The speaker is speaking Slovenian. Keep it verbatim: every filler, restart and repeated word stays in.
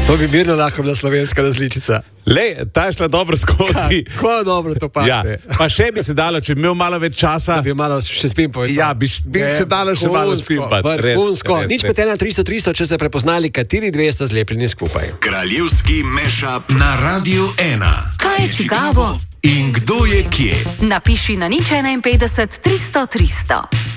To bi mirno lahko bila slovenska različica. Le, ta je šla dobro skozi. Kako dobro to pade. Ja. Pa še bi se dalo, če bi imel malo več časa. Da bi malo še spimpal. Ja, bi, bi je, se dalo še malo spimpati. Vrhunsko. Nič pet ena tristo tristo, če ste prepoznali, kateri dve sta zlepljeni skupaj. Kraljevski mashup na Radiu ena. Kaj je čigavo? In kdo je kje? Napiši na nič enainpetdeset tristo tristo.